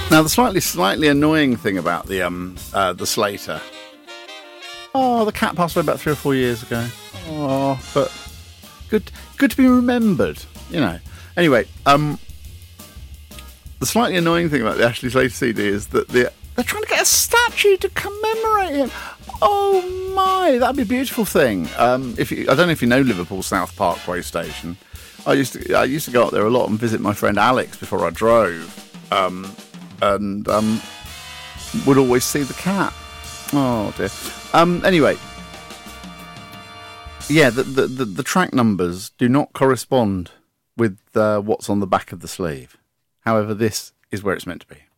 Now, the slightly annoying thing about the Slater. Oh, the cat passed away about 3 or 4 years ago. Oh, but good to be remembered, you know. Anyway, the slightly annoying thing about the Ashley Slater CD is that they're trying to get a statue to commemorate him. Oh my, that'd be a beautiful thing. I don't know if you know Liverpool South Parkway Station. I used to go up there a lot and visit my friend Alex before I drove, and would always see the cat. Oh dear. Anyway, yeah, the track numbers do not correspond with what's on the back of the sleeve. However, this is where it's meant to be.